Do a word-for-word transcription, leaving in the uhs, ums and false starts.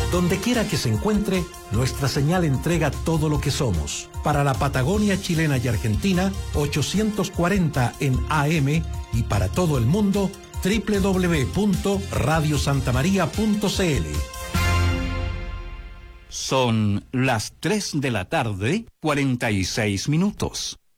Donde quiera que se encuentre, nuestra señal entrega todo lo que somos. Para la Patagonia chilena y argentina, ochocientos cuarenta en A M, y para todo el mundo, doble u doble u doble u punto radio santa maría punto c l. Son las tres de la tarde, cuarenta y seis minutos.